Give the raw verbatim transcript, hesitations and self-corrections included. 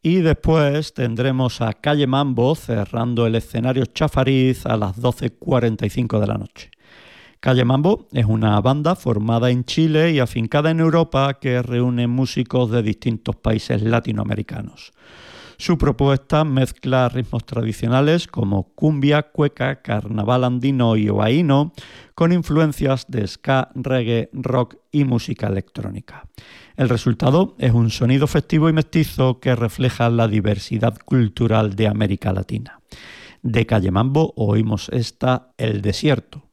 Y después tendremos a Calle Mambo cerrando el escenario Chafariz a las doce cuarenta y cinco de la noche. Calle Mambo es una banda formada en Chile y afincada en Europa que reúne músicos de distintos países latinoamericanos. Su propuesta mezcla ritmos tradicionales como cumbia, cueca, carnaval andino y huayno con influencias de ska, reggae, rock y música electrónica. El resultado es un sonido festivo y mestizo que refleja la diversidad cultural de América Latina. De Calle Mambo oímos esta El Desierto.